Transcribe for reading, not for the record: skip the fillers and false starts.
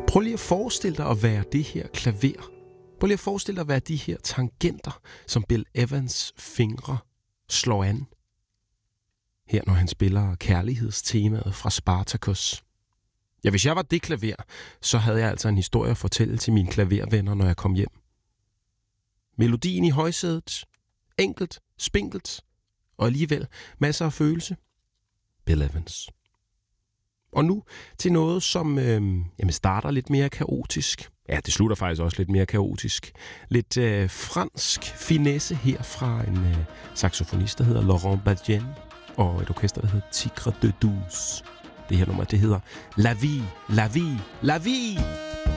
Prøv lige at forestille dig at være det her klaver. Prøv lige at forestille dig at være de her tangenter, som Bill Evans fingre slår an. Her når han spiller kærlighedstemaet fra Spartacus. Ja, hvis jeg var det klaver, så havde jeg altså en historie at fortælle til mine klavervenner, når jeg kom hjem. Melodien i højsædet. Enkelt, spinkelt og alligevel masser af følelse. Bill Evans. Og nu til noget, som starter lidt mere kaotisk. Ja, det slutter faktisk også lidt mere kaotisk. Lidt fransk finesse her fra en saxofonist, der hedder Laurent Badjen, og et orkester, der hedder Tigre de Douce. Det her nummer, det hedder La Vie, La Vie, La Vie!